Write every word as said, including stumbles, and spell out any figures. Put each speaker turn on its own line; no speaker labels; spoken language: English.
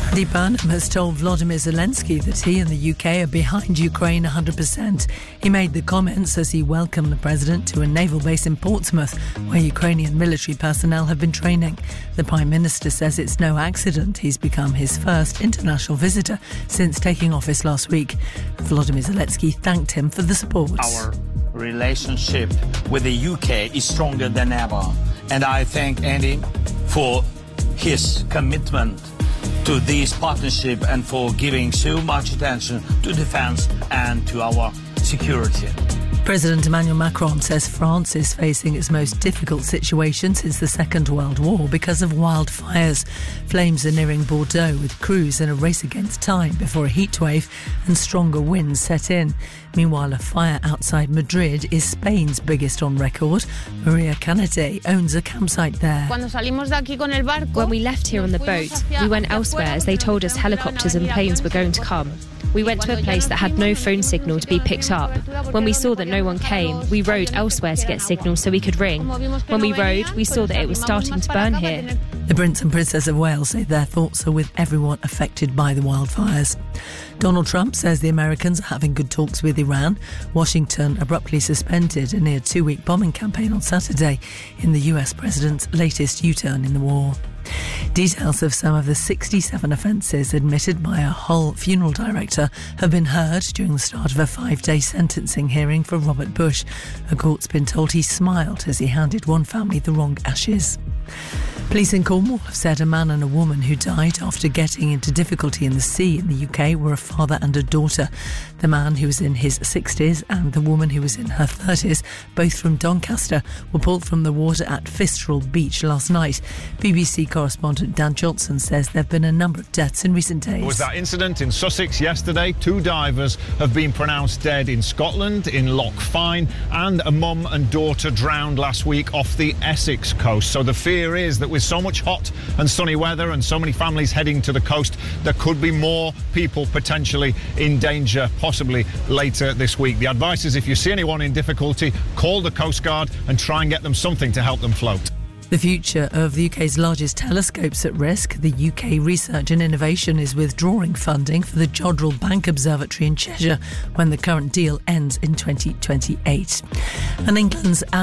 Andy Burnham has told Volodymyr Zelensky that he and the U K are behind Ukraine one hundred percent. He made the comments as he welcomed the president to a naval base in Portsmouth, where Ukrainian military personnel have been training. The Prime Minister says it's no accident he's become his first international visitor since taking office last week. Volodymyr Zelensky thanked him for the support.
Our relationship with the U K is stronger than ever, and I thank Andy for his commitment to this partnership and for giving so much attention to defence and to our security.
President Emmanuel Macron says France is facing its most difficult situation since the Second World War because of wildfires. Flames are nearing Bordeaux, with crews in a race against time before a heatwave and stronger winds set in. Meanwhile, a fire outside Madrid is Spain's biggest on record. Maria Canete owns a campsite there.
When we left here on the boat, we went elsewhere as they told us helicopters and planes were going to come. We went to a place that had no phone signal to be picked up. When we saw that no one came, we rode elsewhere to get signal so we could ring. When we rode, we saw that it was starting to burn here.
The Prince and Princess of Wales say their thoughts are with everyone affected by the wildfires. Donald Trump says the Americans are having good talks with Iran. Washington abruptly suspended a near two-week bombing campaign on Saturday in the U S president's latest U-turn in the war. Details of some of the sixty-seven offences admitted by a Hull funeral director have been heard during the start of a five-day sentencing hearing for Robert Bush. A court's been told he smiled as he handed one family the wrong ashes. Police in Cornwall have said a man and a woman who died after getting into difficulty in the sea in the U K were a father and a daughter. The man, who was in his sixties, and the woman, who was in her thirties, both from Doncaster, were pulled from the water at Fistral Beach last night. B B C correspondent Dan Johnson says there have been a number of deaths in recent days.
There was that incident in Sussex yesterday. Two divers have been pronounced dead in Scotland, in Loch Fyne, and a mum and daughter drowned last week off the Essex coast. So the fear is that with so much hot and sunny weather and so many families heading to the coast, there could be more people potentially in danger, possibly later this week. The advice is, if you see anyone in difficulty, call the Coast Guard and try and get them something to help them float.
The future of the U K's largest telescope's at risk. The U K Research and Innovation is withdrawing funding for the Jodrell Bank Observatory in Cheshire when the current deal ends in twenty twenty-eight. And England's